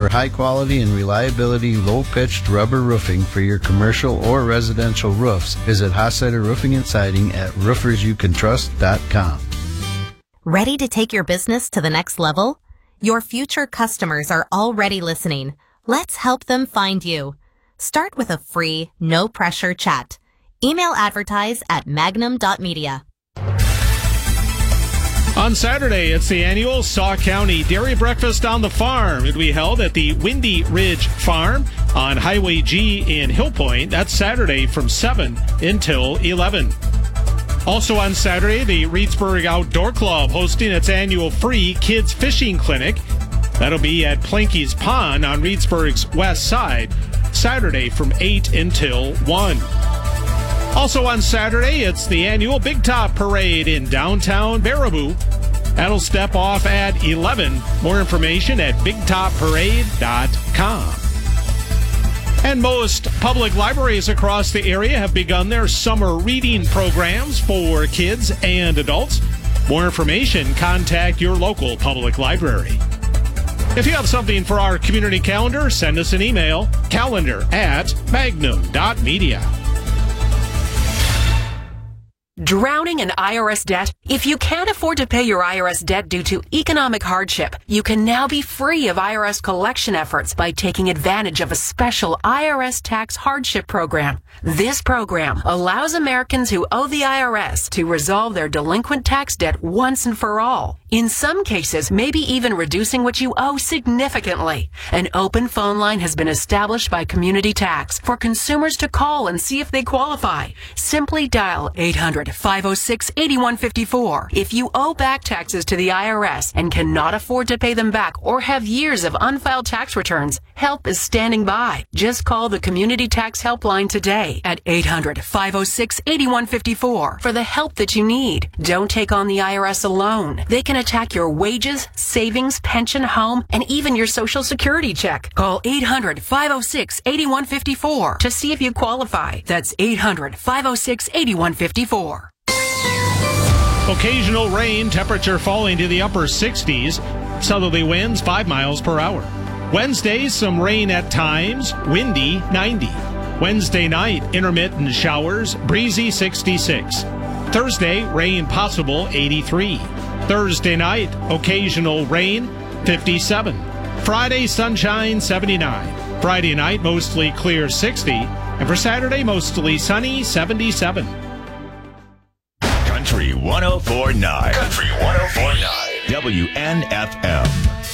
for high quality and reliability low-pitched rubber roofing for your commercial or residential roofs, visit Hostetter Roofing and Siding at roofersyoucantrust.com. Ready to take your business to the next level? Your future customers are already listening. Let's help them find you. Start with a free, no-pressure chat. Email advertise at magnum.media. On Saturday, it's the annual Sauk County Dairy Breakfast on the Farm. It'll be held at the Windy Ridge Farm on Highway G in Hill Point. That's Saturday from 7 until 11. Also on Saturday, the Reedsburg Outdoor Club hosting its annual free kids fishing clinic. That'll be at Planky's Pond on Reedsburg's west side, Saturday from 8 until 1. Also on Saturday, it's the annual Big Top Parade in downtown Baraboo. That'll step off at 11. More information at bigtopparade.com. And most public libraries across the area have begun their summer reading programs for kids and adults. More information, contact your local public library. If you have something for our community calendar, send us an email, calendar@magnum.media. Drowning in IRS debt? If you can't afford to pay your IRS debt due to economic hardship, you can now be free of IRS collection efforts by taking advantage of a special IRS tax hardship program. This program allows Americans who owe the IRS to resolve their delinquent tax debt once and for all. In some cases, maybe even reducing what you owe significantly. An open phone line has been established by Community Tax for consumers to call and see if they qualify. Simply dial 800-506-8154. If you owe back taxes to the IRS and cannot afford to pay them back or have years of unfiled tax returns, help is standing by. Just call the Community Tax Helpline today at 800-506-8154 for the help that you need. Don't take on the IRS alone. They can attack your wages, savings, pension, home, and even your Social Security check. Call 800-506-8154 to see if you qualify. That's 800-506-8154. Occasional rain, temperature falling to the upper 60s. Southerly winds 5 miles per hour. Wednesday, some rain at times, windy 90. Wednesday night, intermittent showers, breezy 66. Thursday, rain possible 83. Thursday night, occasional rain 57. Friday, sunshine 79. Friday night, mostly clear 60. And for Saturday, mostly sunny 77. Country 104.9. Country 104.9. WNFM.